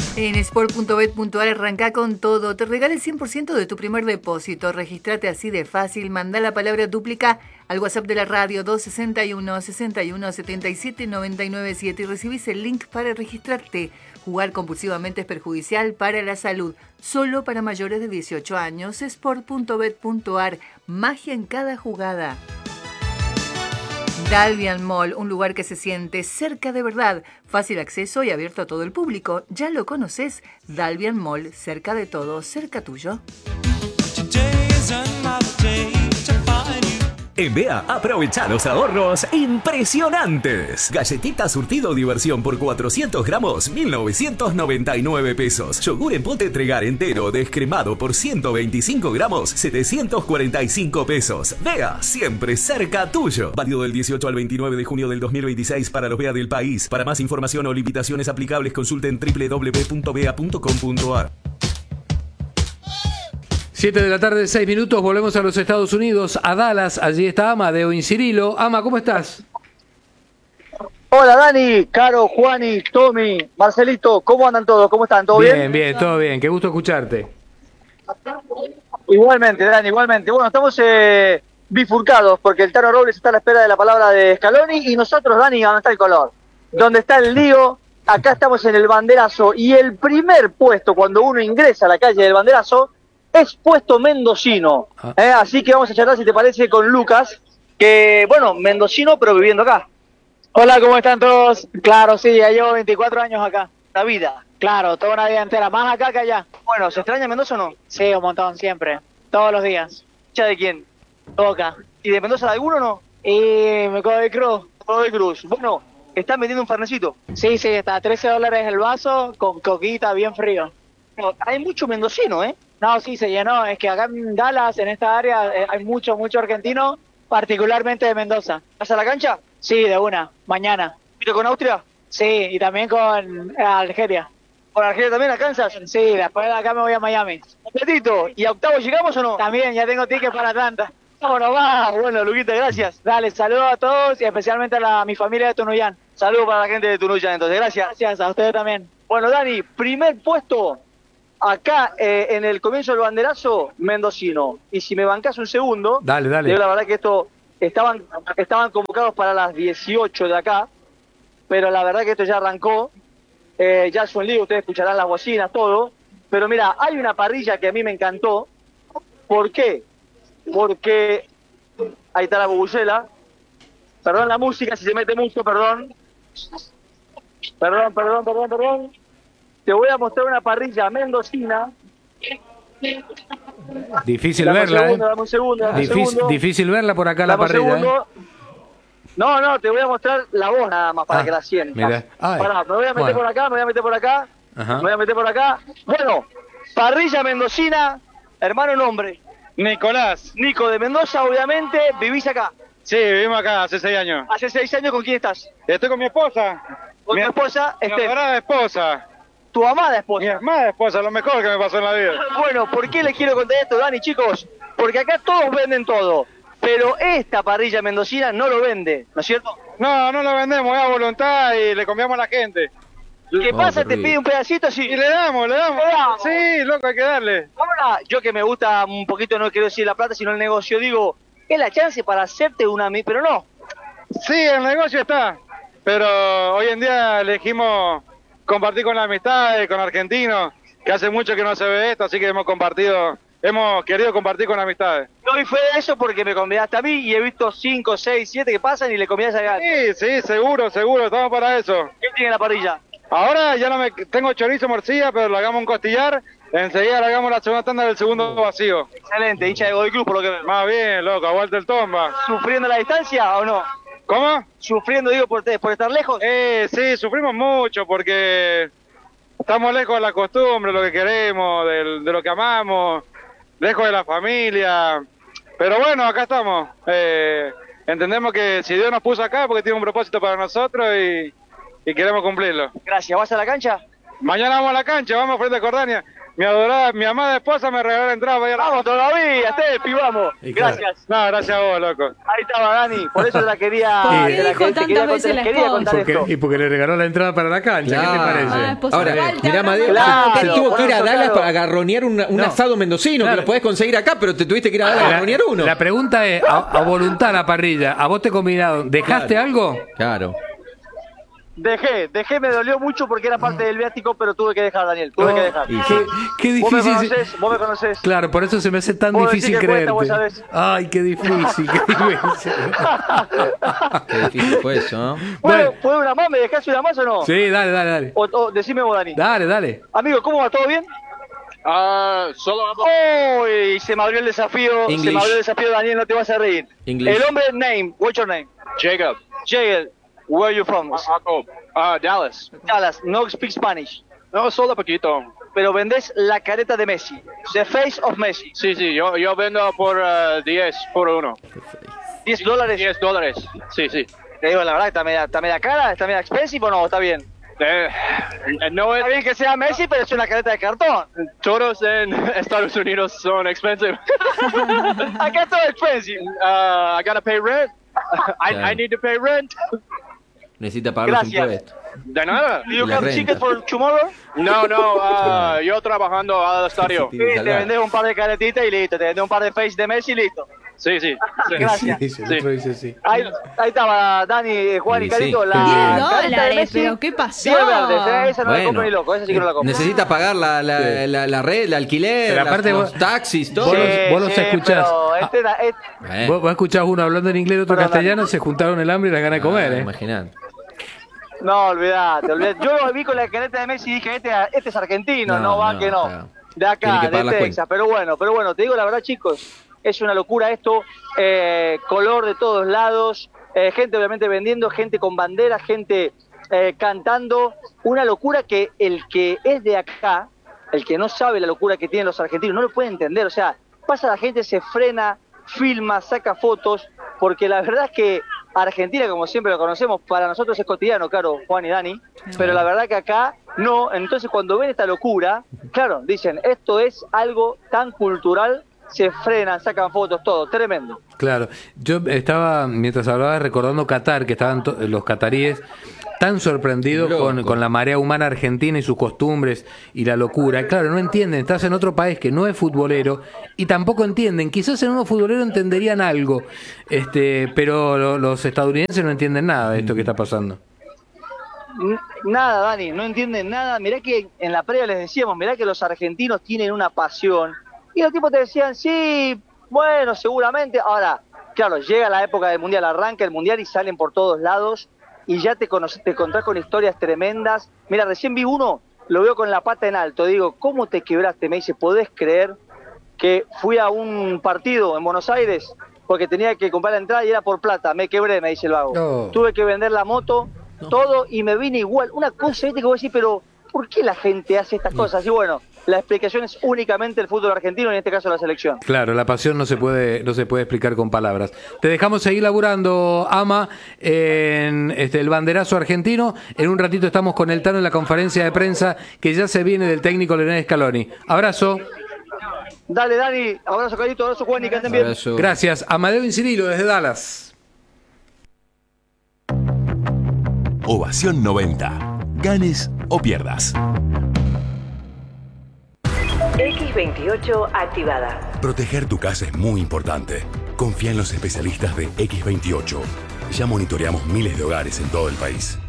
En sport.bet.ar arranca con todo. Te regala el 100% de tu primer depósito. Registrate así de fácil. Manda la palabra dúplica al WhatsApp de la radio 261 61 77 997 y recibís el link para registrarte. Jugar compulsivamente es perjudicial para la salud. Solo para mayores de 18 años. Sport.bet.ar. Magia en cada jugada. Dalvian Mall, un lugar que se siente cerca de verdad, fácil acceso y abierto a todo el público. Ya lo conoces, Dalvian Mall, cerca de todo, cerca tuyo. En BEA, aprovecha los ahorros impresionantes. Galletita surtido diversión por 400 gramos, 1.999 pesos. Yogur en pote Tregar entero descremado por 125 gramos, 745 pesos. BEA, siempre cerca tuyo. Válido del 18 al 29 de junio del 2026 para los BEA del país. Para más información o limitaciones aplicables, consulten www.bea.com.ar. 7 de la tarde, 6 minutos, volvemos a los Estados Unidos, a Dallas. Allí está Ama de Oincirilo. Ama, ¿cómo estás? Hola Dani, Caro, Juani, Tommy, Marcelito, ¿cómo andan todos? ¿Cómo están? ¿Todo bien? Bien, bien, todo bien. Qué gusto escucharte. Igualmente, Dani, igualmente. Bueno, estamos bifurcados porque el Tano Robles está a la espera de la palabra de Scaloni y nosotros, Dani, ¿dónde está el color? ¿Dónde está el lío? Acá estamos en el banderazo y el primer puesto cuando uno ingresa a la calle del banderazo es puesto mendocino. Así que vamos a charlar, si te parece, con Lucas, que, bueno, mendocino pero viviendo acá. Hola, ¿cómo están todos? Claro, sí, ya llevo 24 años acá. La vida. Claro, toda una vida entera, más acá que allá. Bueno, ¿se extraña Mendoza o no? Sí, un montón, siempre, todos los días. ¿Ya de quién? Boca. ¿Y de Mendoza de alguno o no? Y me cojo de Cruz. De Cruz. Bueno, ¿están vendiendo un fernecito? Sí, está a $13 el vaso, con coquita, bien frío. No, hay mucho mendocino, ¿eh? No, sí, se llenó. Es que acá en Dallas, en esta área, hay mucho argentino, particularmente de Mendoza. ¿Vas a la cancha? Sí, de una, mañana. ¿Viste con Austria? Sí, y también con Algeria. ¿Con Argelia también a Kansas? Sí, después de acá me voy a Miami. Completito. ¿Y a octavo llegamos o no? También, ya tengo tickets para Atlanta. Vámonos, va. Bueno, Luquita, gracias. Dale, saludos a todos y especialmente a mi familia de Tunuyán. Saludos para la gente de Tunuyán, entonces, gracias. Gracias, a ustedes también. Bueno, Dani, primer puesto acá en el comienzo del banderazo, mendocino. Y si me bancás un segundo, dale. Digo, la verdad que esto estaban convocados para las 18 de acá, pero la verdad que esto ya arrancó. Ya es un lío, ustedes escucharán las bocinas, todo. Pero mira, hay una parrilla que a mí me encantó. ¿Por qué? Porque ahí está la bubucela. Perdón la música, si se mete mucho, perdón. Perdón. Te voy a mostrar una parrilla mendocina. Difícil dame verla, dame un segundo. Difícil verla por acá, dame la parrilla. No, te voy a mostrar la voz nada más para que la sientas. Mira. Pará, me voy a meter por acá, me voy a meter por acá. Bueno, parrilla mendocina, hermano nombre. Nicolás. Nico de Mendoza, obviamente, ¿vivís acá? Sí, vivimos acá hace 6 años. ¿Hace 6 años con quién estás? Estoy con mi esposa. ¿Con tu esposa? Mi adorada esposa. ¿Tu amada esposa? Mi amada esposa, lo mejor que me pasó en la vida. Bueno, ¿por qué les quiero contar esto, Dani, chicos? Porque acá todos venden todo, pero esta parrilla mendocina no lo vende, ¿no es cierto? No lo vendemos, es a voluntad y le conviamos a la gente. ¿Qué pasa? Te pide un pedacito así. Y le damos. Sí, loco, hay que darle. Ahora, yo que me gusta un poquito, no quiero decir la plata, sino el negocio, digo, es la chance para hacerte una... Pero no. Sí, el negocio está, pero hoy en día elegimos compartir con la amistad, con argentinos, que hace mucho que no se ve esto, así que hemos querido compartir con amistades. Hoy fue eso porque me convidaste a mí y he visto 5, 6, 7 que pasan y le convidas a Gal. Sí, seguro, estamos para eso. ¿Qué tiene la parrilla? Ahora ya tengo chorizo, morcilla, pero le hagamos un costillar, enseguida le hagamos la segunda tanda del segundo vacío. Excelente, hincha de Godoy Cruz por lo que veo. Más bien, loco, a Walter Tomba. ¿Sufriendo la distancia o no? ¿Cómo? ¿Sufriendo, digo, por estar lejos? Sí, sufrimos mucho porque estamos lejos de la costumbre, lo que queremos, de lo que amamos, lejos de la familia. Pero bueno, acá estamos. Entendemos que si Dios nos puso acá, porque tiene un propósito para nosotros y queremos cumplirlo. Gracias. ¿Vas a la cancha? Mañana vamos a la cancha, vamos frente a Jordania. mi adorada, mi amada esposa me regaló la entrada para ir a la... Vamos todavía, Steffi, vamos. Y claro. Gracias. No, gracias a vos, loco. Ahí estaba Dani, por eso te la quería, ¿Por qué te la dijo te tantas quería veces contar, la quería esposa? contar esto. Y porque le regaló la entrada para la cancha, ¿qué te parece? Ah, pues Ahora, igual te mirá, habrá Amadeo, mandado. te Claro, tuvo que ir a por eso, Dallas claro. para agarronear un asado mendocino, Claro. que lo podés conseguir acá, pero te tuviste que ir a Dallas a agarronear uno. La pregunta es, a voluntad la parrilla, ¿a vos te combinaron? ¿Dejaste algo? Claro. Dejé, me dolió mucho porque era parte del viático, pero tuve que dejar, Daniel, tuve que dejar. Y Qué Vos me difícil. vos me conocés. Claro, por eso se me hace tan Vos difícil decís que cuesta, vos creerte. sabés. Ay, qué difícil, qué difícil. Qué difícil fue eso, ¿no? Bueno, ¿puedo una más? ¿Me dejás una más o no? Sí, dale. O decime vos, Dani. Dale. Amigo, ¿cómo va? ¿Todo bien? Solo vamos. ¡Uy! Se me abrió el desafío. English. Se me abrió el desafío, Daniel, no te vas a reír. English. El hombre, name. What's your name? Jacob. Jael. Where are you from? Dallas. Dallas. No speak Spanish. No, solo poquito. Pero vendés la careta de Messi. The face of Messi. Sí, yo vendo por 10 por uno. $10. $10. Sí. Te digo la verdad, está media cara, está media expensive o no, está bien. No Está bien que sea Messi, pero es una careta de cartón. todos en Estados Unidos son expensive. Acá es todo expensive. I gotta pay rent. Claro. I need to pay rent. Necesita pagar los Gracias. impuestos. De nada. Do you La have renta. ticket for tomorrow? No, yo trabajando al estadio. Sí, te vendés un par de caretitas y listo. Te vendés un par de face de Messi y listo. Sí. Gracias. Sí, el otro dice sí. Ahí estaba Dani, Juan y Sí, Carito. sí. La $10, careta de Messi. pero ¿qué pasó? 10 verdes, esa no la Bueno. compro ni loco, esa sí que no la compro. Necesita pagar la red, el alquiler, Pero aparte los vos- taxis, todo. vos los escuchás. Pero Vos escuchás uno hablando en inglés y otro Perdón, castellano, se juntaron el hambre y las ganas de comer, ¿eh? Imaginate. no, olvidate. Yo lo vi con la careta de Messi y dije, este es argentino, No, no, claro. De Tiene acá, que pagar de la Texas. Pero bueno, te digo la verdad, chicos, es una locura esto. Color de todos lados, gente obviamente vendiendo, gente con banderas, gente cantando. Una locura que el que es de acá, el que no sabe la locura que tienen los argentinos, no lo puede entender. O sea, pasa la gente, se frena, filma, saca fotos, porque la verdad es que Argentina, como siempre lo conocemos, para nosotros es cotidiano, claro, Juan y Dani, pero la verdad que acá no. Entonces cuando ven esta locura, claro, dicen, esto es algo tan cultural, se frenan, sacan fotos, todo, tremendo. Claro, yo estaba, mientras hablaba, recordando Qatar, que estaban los cataríes tan sorprendidos Loco. con la marea humana argentina y sus costumbres y la locura. Claro, no entienden, estás en otro país que no es futbolero y tampoco entienden. Quizás en uno futbolero entenderían algo, pero los estadounidenses no entienden nada de esto que está pasando. Nada, Dani, no entienden nada. Mirá que en la previa les decíamos, mirá que los argentinos tienen una pasión. Y los tipos te decían, sí, bueno, seguramente. Ahora, claro, llega la época del Mundial, arranca el Mundial y salen por todos lados. Y ya te encontrás con historias tremendas. Mira, recién vi uno, lo veo con la pata en alto. Digo, ¿cómo te quebraste? Me dice, ¿podés creer que fui a un partido en Buenos Aires porque tenía que comprar la entrada y era por plata? Me quebré, me dice el vago. No. Tuve que vender la moto, todo, y me vine igual. Una cosa, ¿viste? Que vos decís, pero ¿por qué la gente hace estas cosas? Y bueno, la explicación es únicamente el fútbol argentino, en este caso la selección. Claro, la pasión no se puede explicar con palabras. Te dejamos seguir laburando, Ama, en el banderazo argentino. En un ratito estamos con el Tano en la conferencia de prensa que ya se viene del técnico Lionel Scaloni. Abrazo. Dale, Dani, abrazo, Carito, abrazo, Juan, y que anden bien. Abrazo. Gracias. Amadeo Incirilo desde Dallas. Ovación 90. Ganes o pierdas. X28 activada. Proteger tu casa es muy importante. Confía en los especialistas de X28. Ya monitoreamos miles de hogares en todo el país.